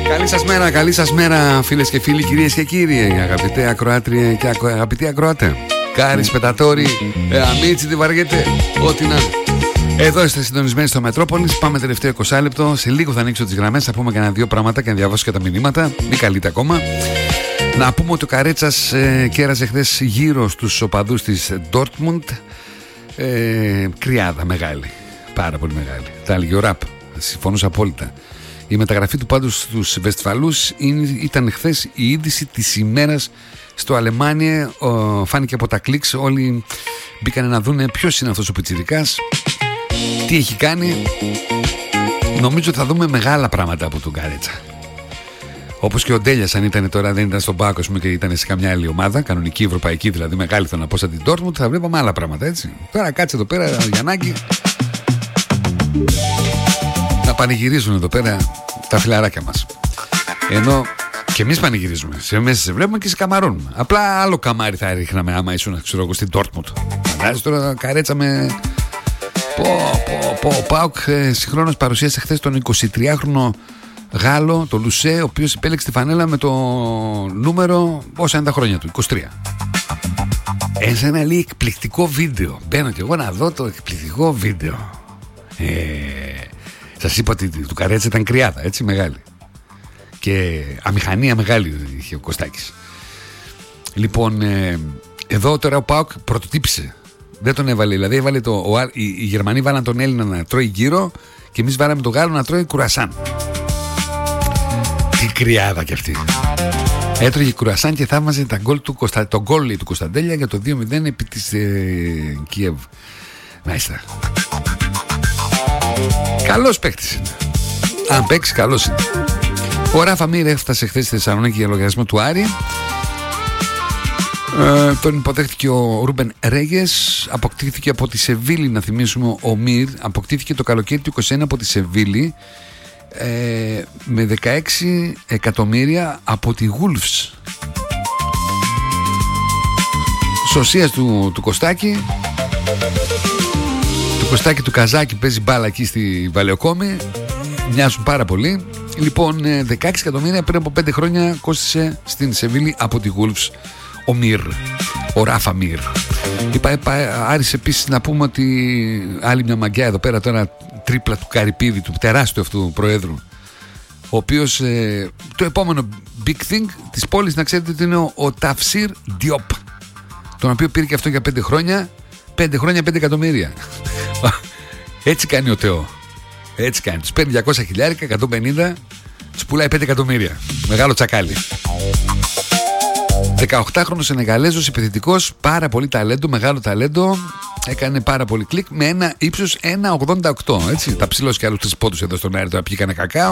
Καλή σας μέρα φίλες και φίλοι, κυρίες και κύριοι, αγαπητέ ακροάτριε και αγαπητοί ακροάτε. Κάρις Πετατόρη, αμίτσι τη βαριέται, ό,τι να. Εδώ είστε συντονισμένοι στο Μετρόπολης. Πάμε τελευταίο 20 λεπτό. Σε λίγο θα ανοίξω τις γραμμές. Θα πούμε κανένα δύο πράγματα και να διαβάσω και τα μηνύματα. Μην καλείτε ακόμα. Να πούμε ότι ο Καρέτσας κέρασε χθες γύρω στους οπαδούς της Ντόρτμουντ. Κρυάδα μεγάλη. Πάρα πολύ μεγάλη. Τα έλεγε ο Ραπ. Συμφωνούσα απόλυτα. Η μεταγραφή του πάντως στους Βεστφαλούς ήταν χθες η είδηση της ημέρας στο Αλεμάνιε. Φάνηκε από τα κλικς. Όλοι μπήκανε να δούνε ποιος είναι αυτός ο πιτσιρικάς, τι έχει κάνει. Νομίζω ότι θα δούμε μεγάλα πράγματα από τον Καρέτσα. Όπως και ο Ντέλιας, αν ήταν τώρα, δεν ήταν στον Πάκο και ήταν σε καμιά άλλη ομάδα, κανονική ευρωπαϊκή δηλαδή, μεγάλη θέλω να πω σαν την Ντόρτμουντ, θα βλέπαμε άλλα πράγματα, έτσι. Τώρα κάτσε εδώ πέρα, Γιαννάκη, να πανηγυρίζουν εδώ πέρα τα φιλαράκια μας. Ενώ και εμείς πανηγυρίζουμε. Σε μέσα σε βλέπουμε και σε καμαρώνουμε. Απλά άλλο καμάρι θα ρίχναμε άμα ήσουν, ξέρω εγώ, στην Ντόρτμουντ. Φαντάζεσαι τώρα Καρέτσα με. Ο ΠΑΟΚ συγχρόνως παρουσίασε χθες τον 23χρονο Γάλλο, το Λουσέ, ο οποίος επέλεξε τη φανέλα με το νούμερο πόσα είναι τα χρόνια του, 23. Σε ένα λέει εκπληκτικό βίντεο. Μπαίνω και εγώ να δω το εκπληκτικό βίντεο. Σας είπα ότι του Καρέτσα ήταν κρυάδα, έτσι, μεγάλη. Και αμηχανία μεγάλη είχε ο Κωστάκης. Λοιπόν, εδώ τώρα ο ΠΑΟΚ πρωτοτύπησε. Δεν τον έβαλε, δηλαδή έβαλε οι Γερμανοί βάλαν τον Έλληνα να τρώει γύρω και εμείς βάλαμε τον Γάλλο να τρώει κουρασάν. Τι κρυάδα κι αυτή. Έτρωγε κουρασάν και θαύμαζε τον γκολ του Κωνσταντέλια για το 2-0 επί της Κιέβ. Μάλιστα. Καλός παίκτης είναι. Αν παίξει, καλός είναι. Ο Ράφα Μίρ έφτασε χθες στη Θεσσαλονίκη για λογαριασμό του Άρη. Τον υποδέχτηκε ο Ρούμπεν Ρέγες. Αποκτήθηκε από τη Σεβίλη, να θυμίσουμε, ο Μίρ. Αποκτήθηκε το καλοκαίρι του 21 από τη Σεβίλη με 16 εκατομμύρια από τη Wolves. Σωσίας του Κωστάκη. Του Κωστάκη του Καζάκη, παίζει μπάλα εκεί στη Βαλαιοκόμη. Μοιάζουν πάρα πολύ. Λοιπόν, 16 εκατομμύρια πριν από 5 χρόνια κόστησε στην Σεβίλη από τη Wolves ο Μίρ, ο Ράφα Μίρ. Άρης επίσης να πούμε ότι άλλη μια μαγκιά εδώ πέρα τώρα, τρίπλα του Καρυπίδη, του τεράστιου αυτού προέδρου, ο οποίος το επόμενο big thing της πόλης, να ξέρετε ότι είναι ο Ταφσίρ Διόπ, τον οποίο πήρε και αυτό για 5 χρόνια. 5 χρόνια 5 εκατομμύρια. Έτσι κάνει ο Θεό. Έτσι κάνει. Τους παίρνει 200 χιλιάρικα, 150, τους πουλάει 5 εκατομμύρια. Μεγάλο τσακάλι. 18χρονος Σενεγαλέζος επιθετικός, πάρα πολύ ταλέντο, μεγάλο ταλέντο. Έκανε πάρα πολύ κλικ με ένα ύψος 1,88. Έτσι. Θα ψηλώσει και άλλους 3 πόντους εδώ στον αέρα, τώρα πιήκανε κακάο.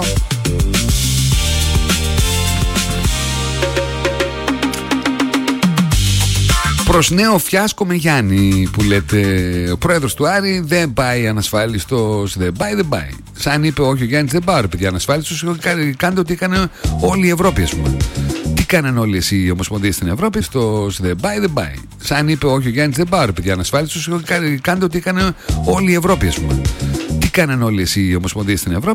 Προς νέο φιάσκο με Γιάννη που λέτε. Ο πρόεδρος του Άρη δεν πάει ανασφάλιστος. Δεν πάει. Σαν είπε όχι ο Γιάννης, δεν πάω ρε παιδιά ανασφάλιστος. Κάντε ό,τι έκανε όλη η Ευρώπη, ας πούμε. Τι κάνανε όλες οι ομοσπονδίες στην Ευρώπη? Στο δεν πάει. Σαν είπε όχι ο Γιάννης, δεν πάω ρε παιδιά ανασφάλιστος. Κάντε ό,τι έκανε όλη η Ευρώπη, ας πούμε. Τι κάνανε όλες οι ομοσπονδίες στην Ευρώπη?